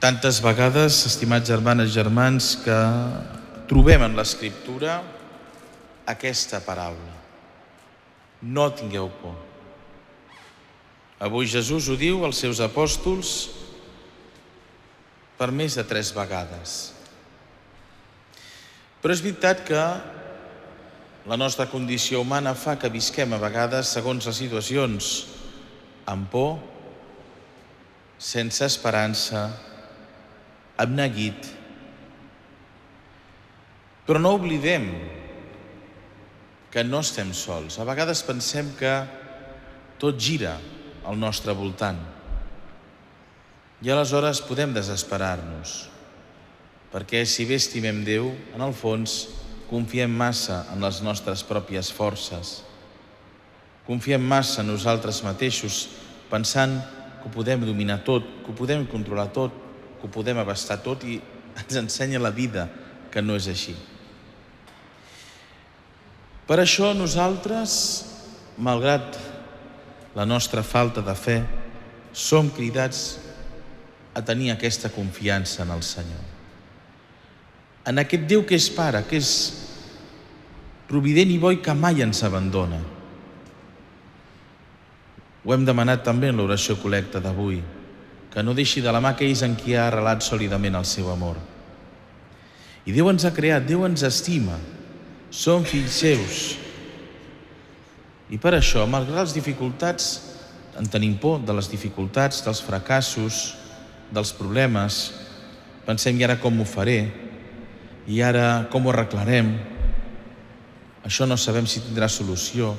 Tantes vegades, estimats germanes i germans, que trobem en l'Escriptura aquesta paraula. No tingueu por. Avui Jesús ho diu als seus apòstols per més de 3 vegades. Però és veritat que la nostra condició humana fa que visquem a vegades, segons les situacions, amb por, sense esperança, amb neguit. Però no oblidem que no estem sols. A vegades pensem que tot gira al nostre voltant. I aleshores podem desesperar-nos, perquè si bé estimem Déu, en el fons confiem massa en les nostres pròpies forces. Confiem massa en nosaltres mateixos, pensant que ho podem dominar tot, que ho podem controlar tot, que ho podem abastar tot, i ens ensenya la vida que no és així. Per això nosaltres, malgrat la nostra falta de fe, som cridats a tenir aquesta confiança en el Senyor. En aquest Déu que és Pare, que és provident i bo i que mai ens abandona. Ho hem demanat també en l'oració col·lecta d'avui, que no deixi de la mà aquells en qui ha arrelat sòlidament el seu amor. I Déu ens ha creat, Déu ens estima, som fills seus. I per això, malgrat les dificultats, en tenim por de les dificultats, dels fracassos, dels problemes, pensem, i ara com ho faré? I ara com ho arreglarem? Això no sabem si tindrà solució.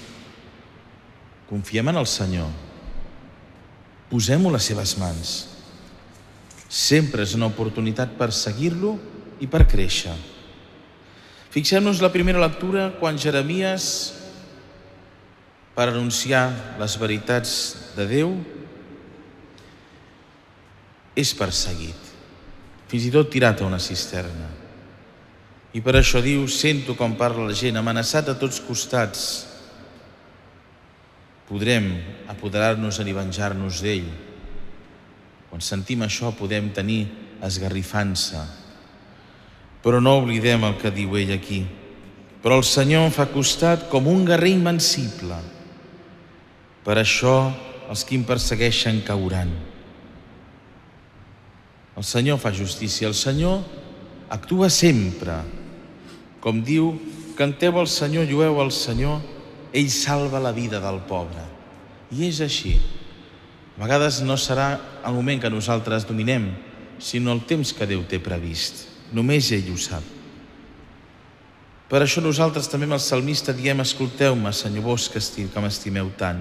Confiem en el Senyor. Posem-ho a les seves mans. Sempre és una oportunitat per seguir-lo i per créixer. Fixem-nos la primera lectura quan Jeremies, per anunciar les veritats de Déu, és perseguit, fins i tot tirat a una cisterna. I per això diu, sento com parla la gent, amenaçat a tots costats. Podrem apoderar-nos i venjar-nos d'ell. Quan sentim això podem tenir esgarrifança. Però no oblidem el que diu ell aquí. Però el Senyor em fa costat com un guerrer invencible. Per això els qui em persegueixen cauran. El Senyor fa justícia, el Senyor actua sempre. Com diu, canteu al Senyor, llueu al Senyor, ell salva la vida del pobre. I és així. A vegades no serà el moment que nosaltres dominem, sinó el temps que Déu té previst. Només ell ho sap. Per això nosaltres també amb el salmista diem, escolteu-me, Senyor, vos que m'estimeu tant.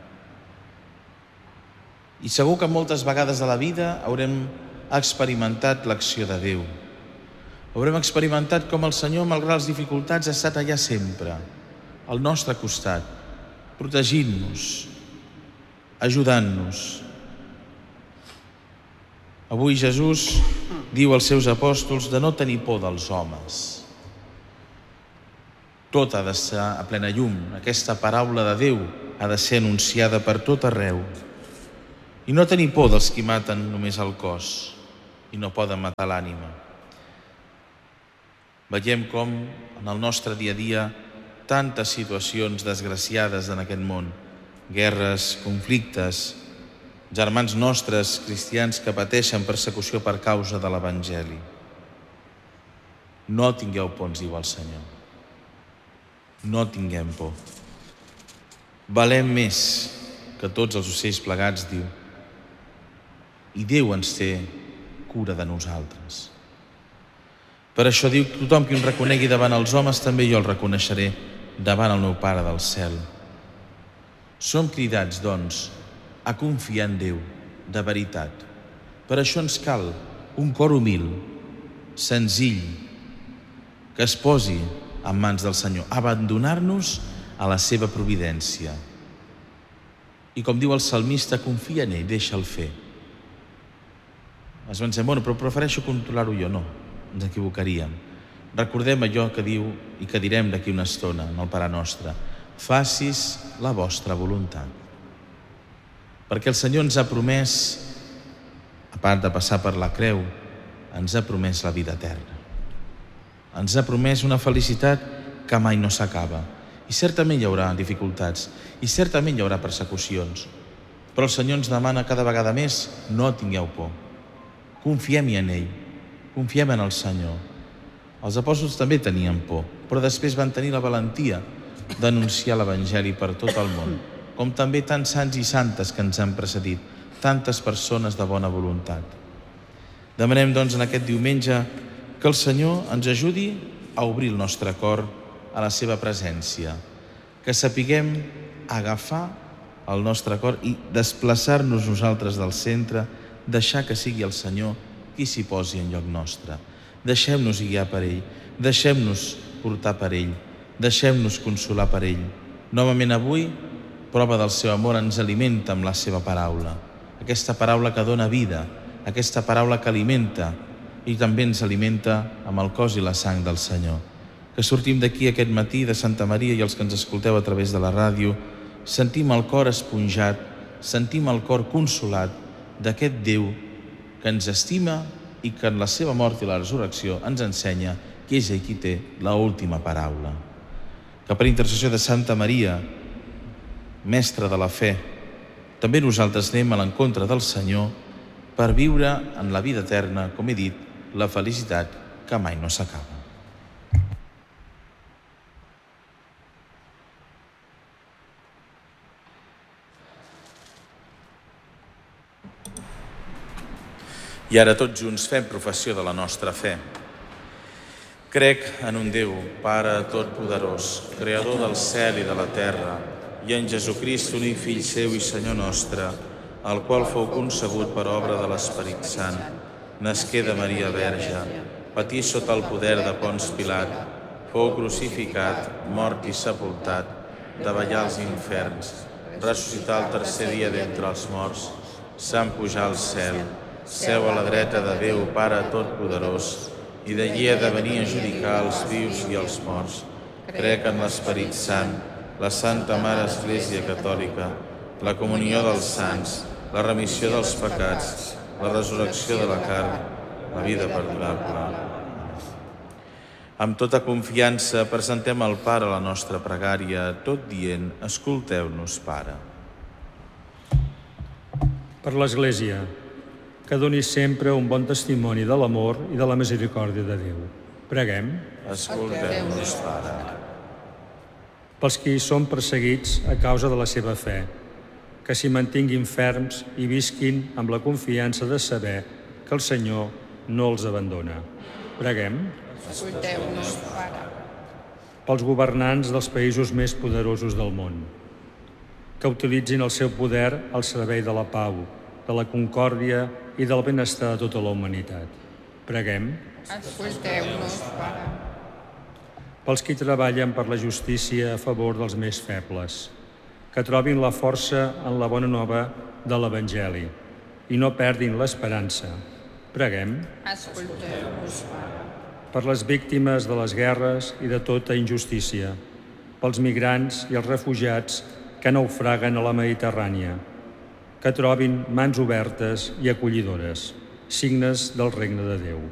I segur que moltes vegades de la vida haurem experimentat l'acció de Déu. Haurem experimentat com el Senyor, malgrat les dificultats, ha estat allà sempre, al nostre costat, protegint-nos, ajudant-nos. Avui Jesús diu als seus apòstols de no tenir por dels homes. Tot ha de ser a plena llum. Aquesta paraula de Déu ha de ser anunciada per tot arreu. I no tenir por dels qui maten només el cos i no poden matar l'ànima. Veiem com en el nostre dia a dia tantes situacions desgraciades en aquest món, guerres, conflictes, germans nostres cristians que pateixen persecució per causa de l'Evangeli. No tingueu por, ens diu el Senyor. No tinguem por. Valem més que tots els ocells plegats, diu. I Déu ens té cura de nosaltres. Per això diu, tothom que em reconegui davant els homes, també jo el reconeixeré davant el meu Pare del cel. Som cridats, doncs, a confiar en Déu, de veritat. Per això ens cal un cor humil, senzill, que es posi en mans del Senyor, abandonar-nos a la seva providència. I com diu el salmista, confia en ell, deixa'l fer. Es pensem, bueno, però prefereixo controlar-ho jo. No, ens equivocaríem. Recordem allò que diu i que direm d'aquí una estona en el Pare Nostre. Facis la vostra voluntat. Perquè el Senyor ens ha promès a part de passar per la creu, ens ha promès la vida eterna. Ens ha promès una felicitat que mai no s'acaba. I certament hi haurà dificultats, i certament hi haurà persecucions. Però el Senyor ens demana cada vegada més: no tingueu por. Confiem-hi en ell, confiem en el Senyor. Els apòstols també tenien por, però després van tenir la valentia d'anunciar l'Evangeli per tot el món, com també tants sants i santes que ens han precedit, tantes persones de bona voluntat. Demanem, doncs, en aquest diumenge que el Senyor ens ajudi a obrir el nostre cor a la seva presència, que sapiguem agafar el nostre cor i desplaçar-nos nosaltres del centre, deixar que sigui el Senyor qui s'hi posi en lloc nostre. Deixem-nos guiar per ell, deixem-nos portar per ell, deixem-nos consolar per ell. Novament avui, prova del seu amor ens alimenta amb la seva paraula. Aquesta paraula que dona vida, aquesta paraula que alimenta i també ens alimenta amb el cos i la sang del Senyor. Que sortim d'aquí aquest matí de Santa Maria i els que ens escolteu a través de la ràdio, sentim el cor esponjat, sentim el cor consolat d'aquest Déu que ens estima i que en la seva mort i la resurrecció ens ensenya que és ell qui té l'última paraula. Que per intercessió de Santa Maria, mestra de la fe, també nosaltres anem a l'encontre del Senyor per viure en la vida eterna, com he dit, la felicitat que mai no s'acaba. I ara tots junts fem professió de la nostra fe. Crec en un Déu, Pare Totpoderós, Creador del cel i de la terra, i en Jesucrist, únic Fill seu i Senyor nostre, el qual fou concebut per obra de l'Esperit Sant, nasqué de Maria Verge, patí sota el poder de Ponç Pilat, fou crucificat, mort i sepultat, davallar als inferns, ressuscitar el tercer dia d'entre els morts, se'n pujar al cel, seu a la dreta de Déu, Pare Totpoderós, i d'allí ha de venir a judicar els vius i els morts. Crec en l'Esperit Sant, la Santa Mare Església Catòlica, la comunió dels sants, la remissió dels pecats, la resurrecció de la carn, la vida perdurable. Amb tota confiança presentem al Pare la nostra pregària, tot dient: escolteu-nos, Pare. Per l'Església, que doni sempre un bon testimoni de l'amor i de la misericòrdia de Déu. Preguem. Escolteu-nos, Pare. Pels qui són perseguits a causa de la seva fe, que s'hi mantinguin ferms i visquin amb la confiança de saber que el Senyor no els abandona. Preguem. Escolteu-nos, Pare. Pels governants dels països més poderosos del món, que utilitzin el seu poder al servei de la pau, de la concòrdia i del benestar de tota la humanitat. Preguem. Escolteu-nos, Pare. Pels qui treballen per la justícia a favor dels més febles, que trobin la força en la bona nova de l'Evangeli i no perdin l'esperança. Preguem. Escolteu-nos, Pare. Per les víctimes de les guerres i de tota injustícia, pels migrants i els refugiats que naufraguen a la Mediterrània, que trobin mans obertes i acollidores, signes del regne de Déu.